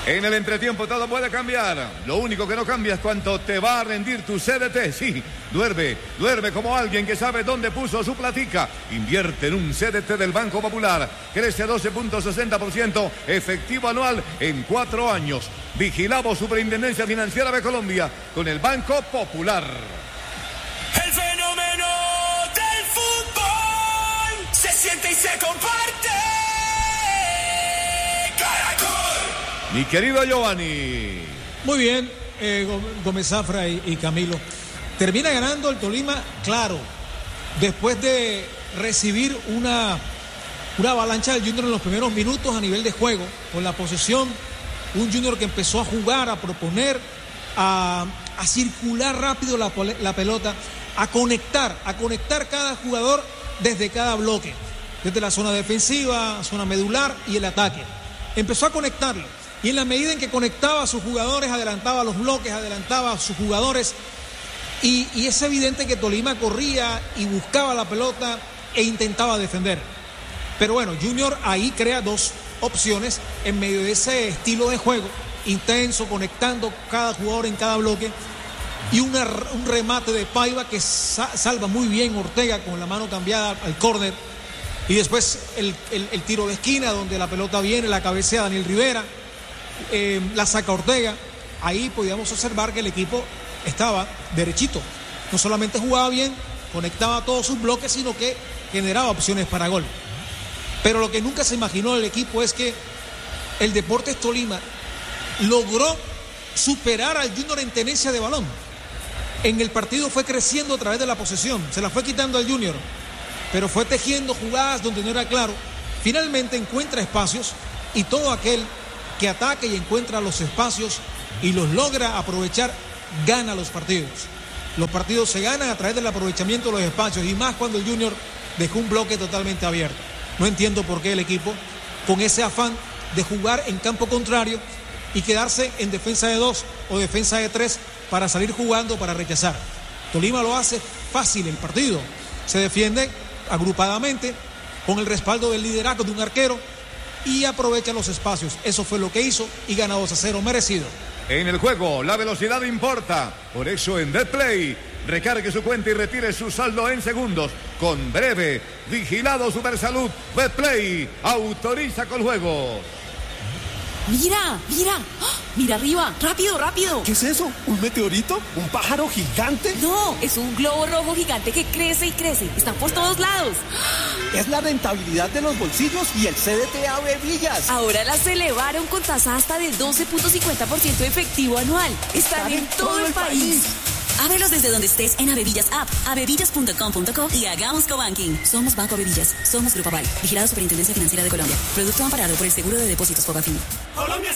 En el entretiempo todo puede cambiar. Lo único que no cambia es cuánto te va a rendir tu CDT. Sí, duerme como alguien que sabe dónde puso su platica. Invierte en un CDT del Banco Popular. Crece 12.60% efectivo anual en 4 años. Vigilamos Superintendencia Financiera de Colombia con el Banco Popular. El fenómeno del fútbol se siente y se comparte. Caracol. Mi querido Giovanni. Muy bien, Gómez Zafra y Camilo. Termina ganando el Tolima, claro, después de recibir una avalancha del Junior en los primeros minutos a nivel de juego, con la posesión, un Junior que empezó a jugar, a proponer, a circular rápido la pelota, a conectar cada jugador desde cada bloque, desde la zona defensiva, zona medular y el ataque. Empezó a conectarlo. Y en la medida en que conectaba a sus jugadores, adelantaba los bloques, adelantaba a sus jugadores. Y es evidente que Tolima corría y buscaba la pelota e intentaba defender. Pero bueno, Junior ahí crea 2 opciones en medio de ese estilo de juego, intenso, conectando cada jugador en cada bloque. Y un remate de Paiva que salva muy bien Ortega con la mano cambiada al córner. Y después el tiro de esquina donde la pelota viene, la cabecea Daniel Rivera. La saca Ortega. Ahí podíamos observar que el equipo estaba derechito, no solamente jugaba bien, conectaba todos sus bloques, sino que generaba opciones para gol. Pero lo que nunca se imaginó el equipo es que el Deportes Tolima logró superar al Junior en tenencia de balón. En el partido fue creciendo a través de la posesión, se la fue quitando al Junior, pero fue tejiendo jugadas donde no era claro. Finalmente encuentra espacios y todo aquel que ataque y encuentra los espacios y los logra aprovechar, gana los partidos. Los partidos se ganan a través del aprovechamiento de los espacios, y más cuando el Junior dejó un bloque totalmente abierto. No entiendo por qué el equipo, con ese afán de jugar en campo contrario y quedarse en defensa de 2 o defensa de 3 para salir jugando, para rechazar. Tolima lo hace fácil el partido. Se defiende agrupadamente con el respaldo del liderazgo de un arquero y aprovecha los espacios. Eso fue lo que hizo y gana 2-0 merecido. En el juego, la velocidad importa. Por eso en Betplay, recargue su cuenta y retire su saldo en segundos. Con breve, vigilado Supersalud. Betplay autoriza con juegos. Mira, mira arriba, rápido. ¿Qué es eso? ¿Un meteorito? ¿Un pájaro gigante? No, es un globo rojo gigante que crece y crece. Están por todos lados. Es la rentabilidad de los bolsillos y el CDT Ave Villas. Ahora las elevaron con tasa hasta del 12.50% efectivo anual. Están en todo el país. Ábrelos desde donde estés en Avevillas App, avevillas.com.co y hagamos cobanking. Somos Banco Avevillas, somos Grupo Aval, vigilado Superintendencia Financiera de Colombia. Producto amparado por el Seguro de Depósitos Fogafín. Colombia